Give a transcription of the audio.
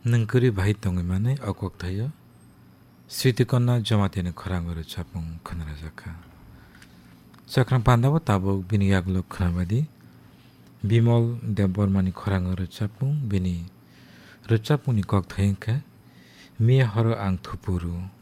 능그리 바이똥이만에 어꺽타여 스위트건나 저마테는 거랑으로 잡봉 커나라 자카 자크랑 반다고 따복 비니 야글로 커나바디 비몰 데버마니 거랑으로 잡봉 비니 르잡봉니 꺽타인카 미에 허러 앙 투푸루